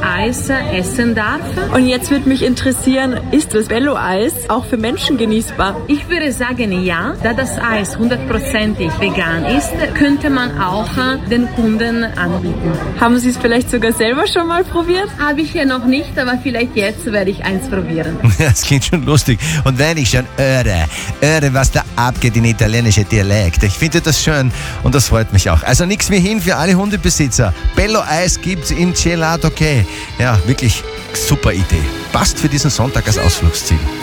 Eis essen darf. Und jetzt würde mich interessieren, ist das Bello-Eis auch für Menschen genießbar? Ich würde sagen ja, da das Eis 100%ig vegan ist, könnte man auch den Kunden anbieten. Haben Sie es vielleicht sogar selber schon mal probiert? Habe ich ja noch nicht, aber vielleicht jetzt werde ich eins probieren. Das klingt schon lustig. Und wenn ich schon höre, was da abgeht in italienische Dialekt. Ich finde das schön und das freut mich auch. Also nichts mehr hin für alle Hundebesitzer. Bello-Eis gibt's in Gelato Che. Ja, wirklich super Idee. Passt für diesen Sonntag als Ausflugsziel.